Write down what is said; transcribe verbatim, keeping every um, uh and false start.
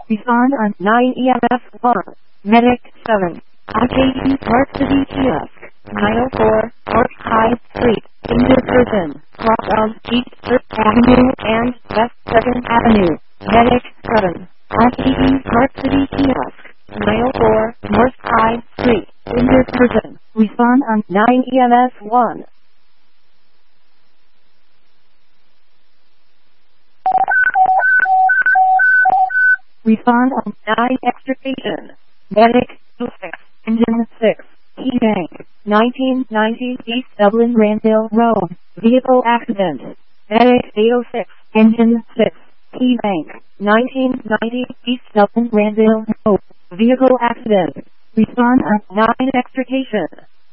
Respond on nine E M S one. Medic seven. I K E Park City Kiosk. nine oh four North High Street. Injured person. Cross of East First Avenue and West second Avenue. Medic seven. I K E Park City Kiosk. nine oh four North High Street. Injured person. Respond on nine E M S one. Respond on nine extrication. Medic two six. Engine six. Key Bank. nineteen ninety East Dublin Granville Road. Vehicle accident. Medic eight oh six. Engine six. Key Bank. nineteen ninety East Dublin Granville Road. Vehicle accident. Respond on nine extrication.